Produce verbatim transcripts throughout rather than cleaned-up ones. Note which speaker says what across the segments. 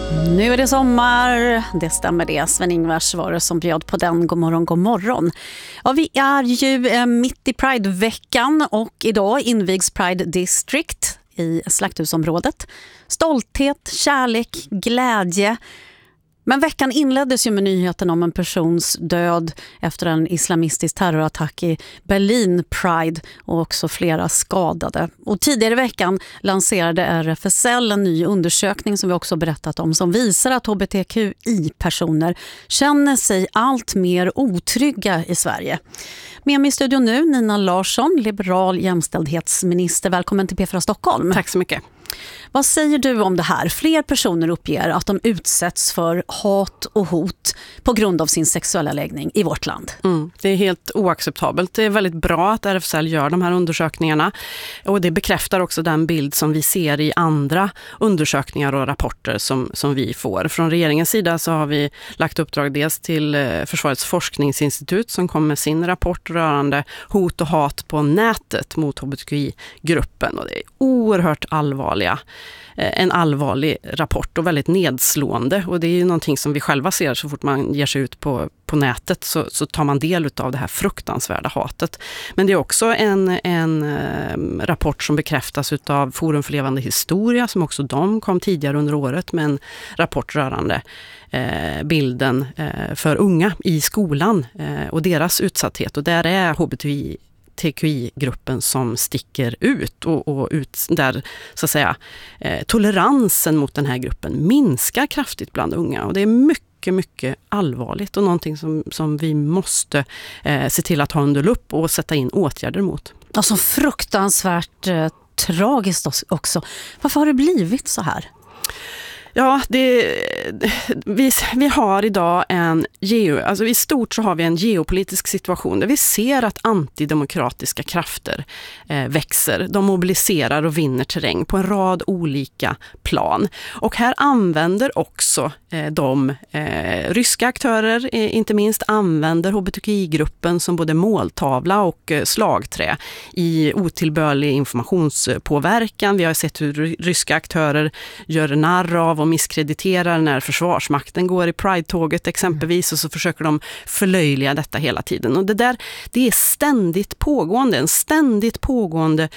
Speaker 1: Nu är det sommar, det stämmer det. Sven-Ingvars var det som bjöd på den. God morgon, god morgon. Ja, vi är ju eh, mitt i Pride-veckan och idag invigs Pride District i Slakthusområdet. Stolthet, kärlek, glädje. Men veckan inleddes ju med nyheten om en persons död efter en islamistisk terrorattack i Berlin Pride och också flera skadade. Och tidigare i veckan lanserade R F S L en ny undersökning som vi också berättat om som visar att H B T Q I-personer känner sig allt mer otrygga i Sverige. Med mig i studion nu Nina Larsson, liberal jämställdhetsminister. Välkommen till P fyra Stockholm.
Speaker 2: Tack så mycket.
Speaker 1: Vad säger du om det här? Fler personer uppger att de utsätts för hat och hot på grund av sin sexuella läggning i vårt land.
Speaker 2: Mm, det är helt oacceptabelt. Det är väldigt bra att R F S L gör de här undersökningarna och det bekräftar också den bild som vi ser i andra undersökningar och rapporter som, som vi får. Från regeringens sida så har vi lagt uppdrag dels till Försvarets forskningsinstitut som kom med sin rapport rörande hot och hat på nätet mot H B T Q I-gruppen och det är oerhört allvarliga en allvarlig rapport och väldigt nedslående och det är ju någonting som vi själva ser så fort man ger sig ut på, på nätet så, så tar man del av det här fruktansvärda hatet. Men det är också en, en eh, rapport som bekräftas av Forum för levande historia som också de kom tidigare under året med en rapport rörande eh, bilden eh, för unga i skolan eh, och deras utsatthet och där är H B T Q I-gruppen som sticker ut och, och ut där så att säga eh, toleransen mot den här gruppen minskar kraftigt bland unga och det är mycket, mycket allvarligt och någonting som, som vi måste eh, se till att ha under lupp och sätta in åtgärder mot.
Speaker 1: Alltså fruktansvärt eh, tragiskt också. Varför har det blivit så här?
Speaker 2: Ja, det, vi, vi har idag en geo, alltså i stort så har vi en geopolitisk situation där vi ser att antidemokratiska krafter eh, växer. De mobiliserar och vinner terräng på en rad olika plan. Och här använder också eh, de eh, ryska aktörer, eh, inte minst använder H B T Q I-gruppen som både måltavla och eh, slagträ i otillbörlig informationspåverkan. Vi har sett hur ryska aktörer gör narr av och misskrediterar när försvarsmakten går i Pride-tåget exempelvis och så försöker de förlöjliga detta hela tiden. Och det där, det är ständigt pågående, en ständigt pågående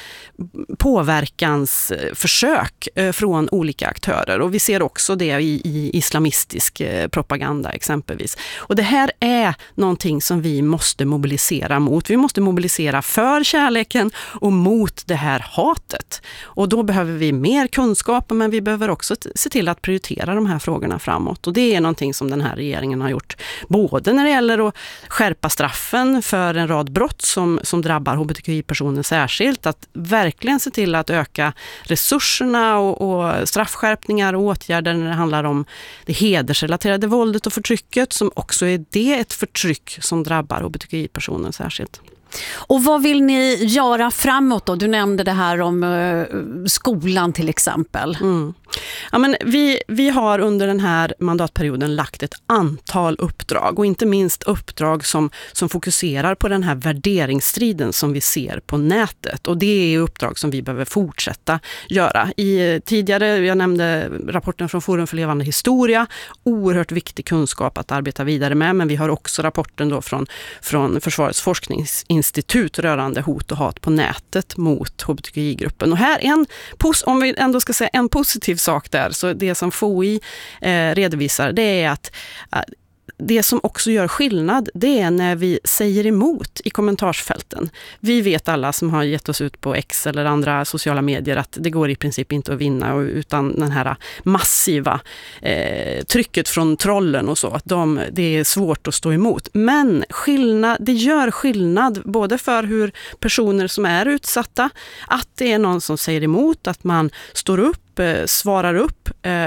Speaker 2: påverkansförsök från olika aktörer. Och vi ser också det i, i islamistisk propaganda exempelvis. Och det här är någonting som vi måste mobilisera mot. Vi måste mobilisera för kärleken och mot det här hatet. Och då behöver vi mer kunskap men vi behöver också se till att prioritera de här frågorna framåt. Och det är någonting som den här regeringen har gjort. Både när det gäller att skärpa straffen för en rad brott som, som drabbar H B T Q I-personer särskilt. Att verkligen se till att öka resurserna och, och straffskärpningar och åtgärder när det handlar om det hedersrelaterade våldet och förtrycket. Som också är det ett förtryck som drabbar H B T Q I-personer särskilt.
Speaker 1: Och vad vill ni göra framåt då? Du nämnde det här om uh, skolan till exempel.
Speaker 2: Mm. Ja, men vi, vi har under den här mandatperioden lagt ett antal uppdrag och inte minst uppdrag som, som fokuserar på den här värderingsstriden som vi ser på nätet och det är uppdrag som vi behöver fortsätta göra. I tidigare, jag nämnde rapporten från Forum för levande historia, oerhört viktig kunskap att arbeta vidare med men vi har också rapporten då från, från Försvarets forskningsinstitut rörande hot och hat på nätet mot H B T Q I-gruppen och här en, om vi ändå ska säga en positiv sak där, så det som F O I eh, redovisar det är att eh, det som också gör skillnad det är när vi säger emot i kommentarsfälten. Vi vet alla som har gett oss ut på X eller andra sociala medier att det går i princip inte att vinna utan den här massiva eh, trycket från trollen och så. Att de, det är svårt att stå emot. Men skillnad, det gör skillnad både för hur personer som är utsatta, att det är någon som säger emot, att man står upp svarar upp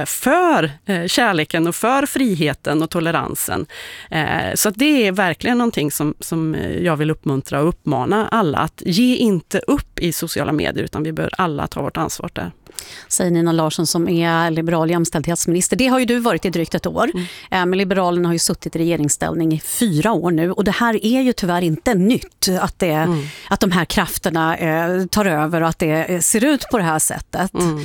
Speaker 2: för kärleken och för friheten och toleransen. Så att det är verkligen någonting som, som jag vill uppmuntra och uppmana alla att ge inte upp i sociala medier utan vi bör alla ta vårt ansvar där.
Speaker 1: Säger Nina Larsson som är liberal jämställdhetsminister. Det har ju du varit i drygt ett år. Mm. Men Liberalerna har ju suttit i regeringsställning i fyra år nu. Och det här är ju tyvärr inte nytt att, det, mm. att de här krafterna eh, tar över och att det ser ut på det här sättet. Mm.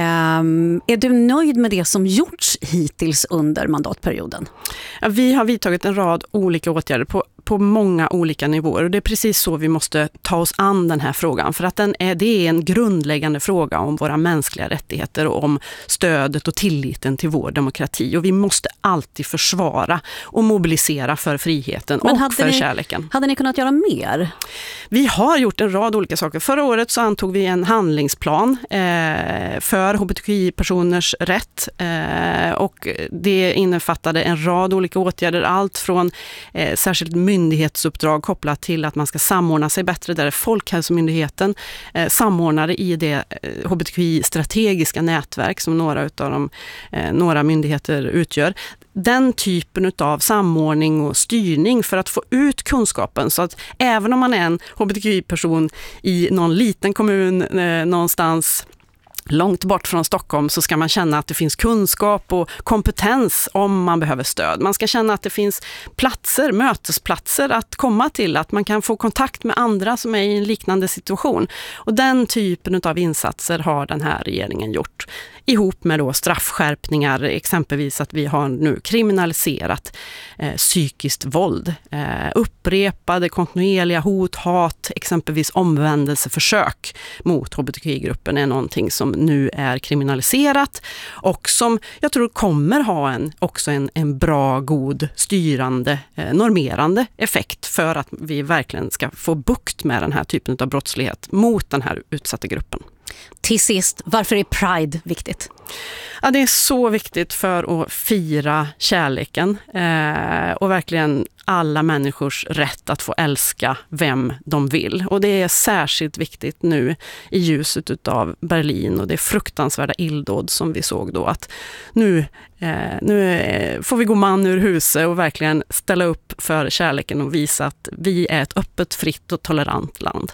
Speaker 1: Um, är du nöjd med det som gjorts hittills under mandatperioden?
Speaker 2: Ja, vi har vidtagit en rad olika åtgärder på, på många olika nivåer och det är precis så vi måste ta oss an den här frågan, för att den är, det är en grundläggande fråga om våra mänskliga rättigheter och om stödet och tilliten till vår demokrati, och vi måste alltid försvara och mobilisera för friheten Men och för
Speaker 1: ni,
Speaker 2: kärleken.
Speaker 1: Hade ni kunnat göra mer?
Speaker 2: Vi har gjort en rad olika saker. Förra året så antog vi en handlingsplan eh, för hbtqi-personers rätt eh, och det innefattade en rad olika åtgärder, allt från eh, särskilt myndighetsuppdrag kopplat till att man ska samordna sig bättre, där är Folkhälsomyndigheten eh, samordnare i det eh, hbtqi-strategiska nätverk som några utav de, eh, några myndigheter utgör. Den typen av samordning och styrning för att få ut kunskapen, så att även om man är en hbtqi-person i någon liten kommun eh, någonstans långt bort från Stockholm, så ska man känna att det finns kunskap och kompetens om man behöver stöd. Man ska känna att det finns platser, mötesplatser att komma till, att man kan få kontakt med andra som är i en liknande situation. Och den typen av insatser har den här regeringen gjort. Ihop med då straffskärpningar, exempelvis att vi har nu kriminaliserat eh, psykiskt våld. Eh, upprepade, kontinuerliga hot, hat, exempelvis omvändelseförsök mot hbtqi-gruppen är någonting som nu är kriminaliserat och som jag tror kommer ha en, också en, en bra, god, styrande, eh, normerande effekt för att vi verkligen ska få bukt med den här typen av brottslighet mot den här utsatta gruppen.
Speaker 1: Till sist, varför är Pride viktigt?
Speaker 2: Ja, det är så viktigt för att fira kärleken eh, och verkligen alla människors rätt att få älska vem de vill. Och det är särskilt viktigt nu i ljuset av Berlin och det fruktansvärda illdåd som vi såg då, att nu, eh, nu eh, får vi gå man ur huset och verkligen ställa upp för kärleken och visa att vi är ett öppet, fritt och tolerant land.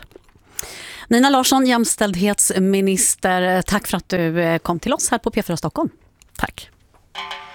Speaker 1: Nina Larsson, jämställdhetsminister, tack för att du kom till oss här på P fyra Stockholm.
Speaker 2: Tack.